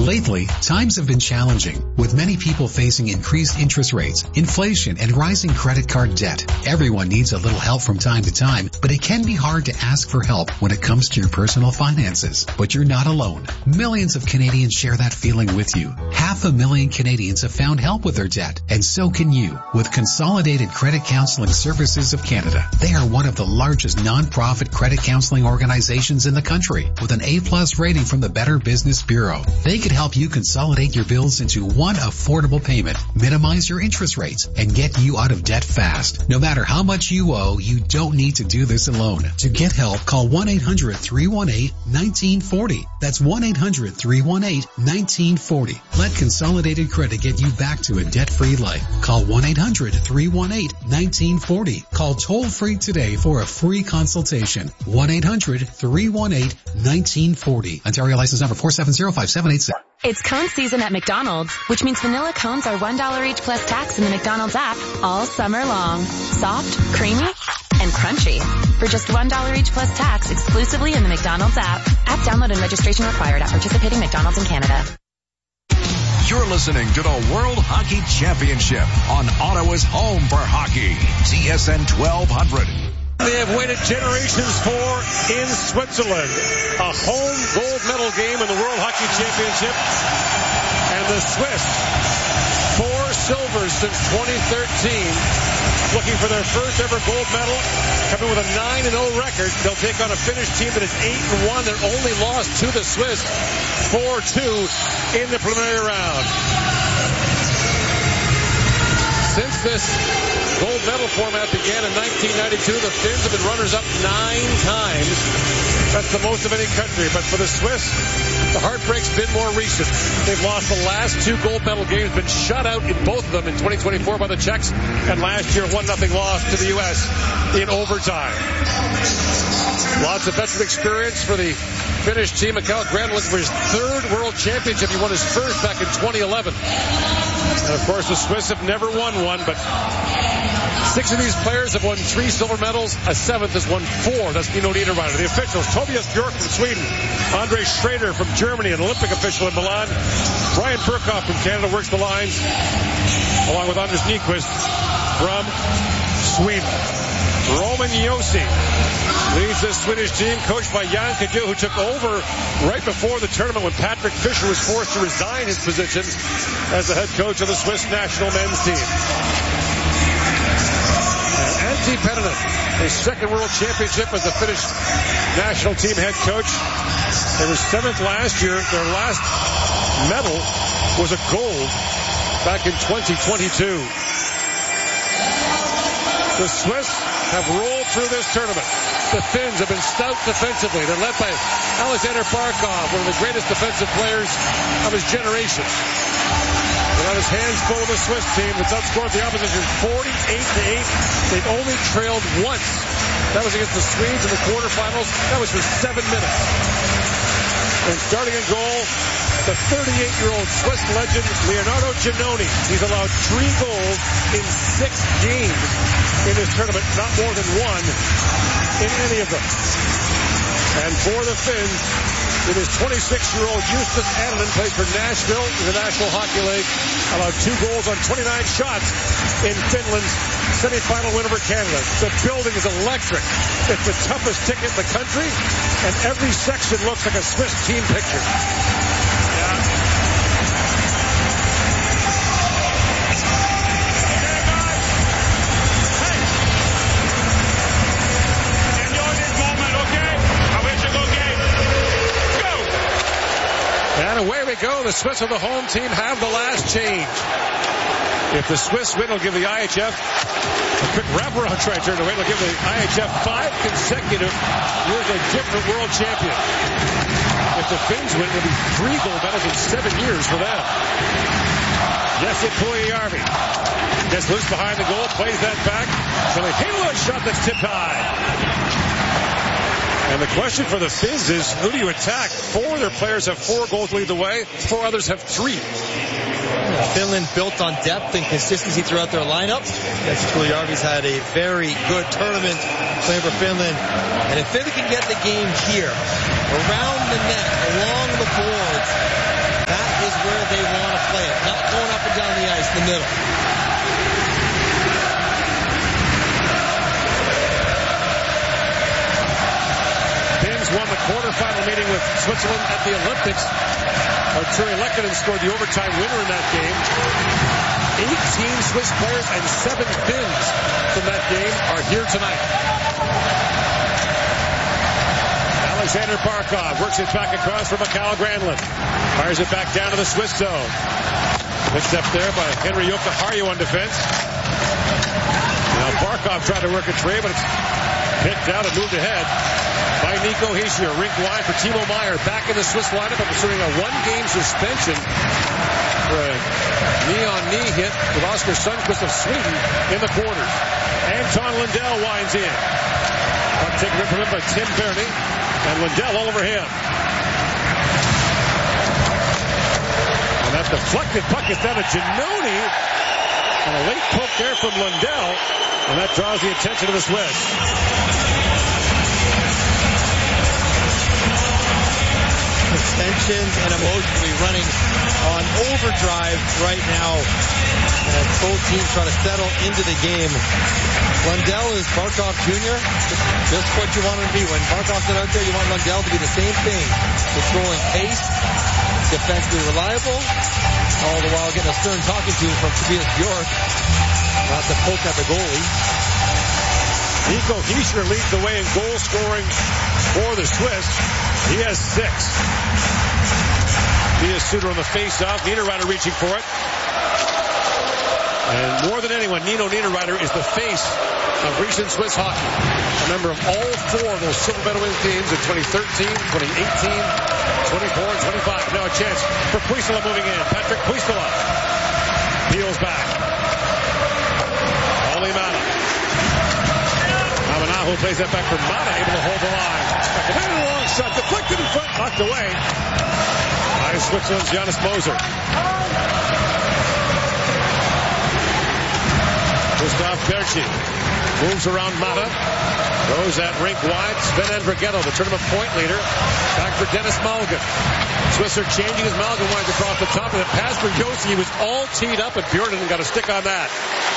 Lately, times have been challenging, with many people facing increased interest rates, inflation, and rising credit card debt. Everyone needs a little help from time to time, but it can be hard to ask for help when it comes to your personal finances. But you're not alone. Millions of Canadians share that feeling with you. 500,000 Canadians have found help with their debt, and so can you with Consolidated Credit Counseling Services of Canada. They are one of the largest non-profit credit counseling organizations in the country with an A+ rating from the Better Business Bureau. They could help you consolidate your bills into one affordable payment, minimize your interest rates, and get you out of debt fast. No matter how much you owe, you don't need to do this alone. To get help, call 1-800-318-1940. That's 1-800-318-1940. Let Consolidated Credit get you back to a debt-free life. Call 1-800-318-1940. Call toll-free today for a free consultation. 1-800-318-1940. Ontario license number 4705786. It's cone season at McDonald's, which means vanilla cones are $1 each plus tax in the McDonald's app all summer long. Soft, creamy, and crunchy. For just $1 each plus tax exclusively in the McDonald's app. App download and registration required at participating McDonald's in Canada. You're listening to the World Hockey Championship on Ottawa's home for hockey, TSN 1200. They have waited generations for in Switzerland. A home gold medal game in the World Hockey Championship. And the Swiss, 4 silvers since 2013, looking for their first ever gold medal, coming with a 9-0 record. They'll take on a Finnish team that is 8-1. Their only loss to the Swiss, 4-2 in the preliminary round. Since this gold medal format began in 1992, the Finns have been runners-up 9 times. That's the most of any country. But for the Swiss, the heartbreak's been more recent. They've lost the last 2 gold medal games, been shut out in both of them in 2024 by the Czechs, and last year 1-0 loss to the U.S. in overtime. Lots of veteran experience for the Finnish team. Mikael Granlund looking for his 3rd World Championship. He won his first back in 2011. And of course, the Swiss have never won one, but 6 of these players have won 3 silver medals. A 7th has won 4. That's Nino Niederreiter. The officials, Tobias Bjork from Sweden, Andre Schrader from Germany, an Olympic official in Milan. Brian Perkoff from Canada works the lines, along with Anders Nyquist from Sweden. Roman Josi leads this Swedish team, coached by Jan Cadieux, who took over right before the tournament when Patrick Fischer was forced to resign his position as the head coach of the Swiss national men's team. And Antti Pennanen, his 2nd World Championship as the Finnish national team head coach. They were 7th last year. Their last medal was a gold back in 2022. The Swiss have rolled through this tournament. The Finns have been stout defensively. They're led by Alexander Barkov, one of the greatest defensive players of his generation. He's got his hands full of the Swiss team that's outscored the opposition 48-8. They've only trailed once. That was against the Swedes in the quarterfinals. That was for 7 minutes. And starting in goal, the 38-year-old Swiss legend, Leonardo Giannoni. He's allowed 3 goals in 6 games in this tournament, not more than 1 in any of them. And for the Finns, it is 26-year-old Justus Annunen, plays for Nashville in the National Hockey League, allowed 2 goals on 29 shots in Finland's semifinal win over Canada. The building is electric. It's the toughest ticket in the country, and every section looks like a Swiss team picture. And away we go. The Swiss of the home team have the last change. If the Swiss win, it'll give the IHF a quick wraparound try turn away. It'll give the IHF 5 consecutive years a different world champion. If the Finns win, it'll be 3 gold medals in 7 years for them. Jesse Puljujärvi gets loose behind the goal, plays that back. So they hit a shot that's tipped high. And the question for the Finns is, who do you attack? 4 of their players have 4 goals to lead the way. 4 others have 3. Finland built on depth and consistency throughout their lineup. Puljujärvi's had a very good tournament playing for Finland. And if Finland can get the game here, around the net, along the boards, that middle. Finns won the quarterfinal meeting with Switzerland at the Olympics. Arturi Lehkonen scored the overtime winner in that game. 18 Swiss players and 7 Finns from that game are here tonight. Alexander Barkov works it back across for Mikael Granlund. Fires it back down to the Swiss zone. Picked up there by Henri Jokiharju on defense. Now Barkov tried to work a trade, but it's picked out and moved ahead by Nico Hischier. Rink wide for Timo Meier. Back in the Swiss lineup after serving a 1-game suspension for a knee-on-knee hit with Oskar Sundqvist of Sweden in the quarters. Anton Lundell winds in. Puck taken from him by Tim Berni. And Lundell all over him. And that deflected puck is down to Giannoni. And a late poke there from Lundell. And that draws the attention of the Swiss. Tensions and emotionally running on overdrive right now as both teams try to settle into the game. Lundell is Barkov Jr. Just what you want him to be. When Barkov's not out there, you want Lundell to be the same thing. Controlling pace, defensively reliable, all the while getting a stern talking to from Tobias Bjork. Not to poke at the goalie. Nico Hischier leads the way in goal scoring for the Swiss. He has 6. Tobias Suter on the face-off. Niederreiter reaching for it. And more than anyone, Nino Niederreiter is the face of recent Swiss hockey. A member of all 4 of those silver medal winning teams in 2013, 2018, 24, and 25. Now a chance for Puistola moving in. Patrick Puistola peels back. Olli Mata. Amanahu plays that back for Mata, able to hold the line. And a long shot, deflected in front, knocked away by Switzerland's Jonas Moser. Gustav Berchi moves around Mata. Goes at rink wide. Sven Andrighetto, the tournament point leader. Back for Dennis Malgin. Swiss are changing as Malgin winds across the top. And the pass for Josi, he was all teed up, and Bjornen got a stick on that.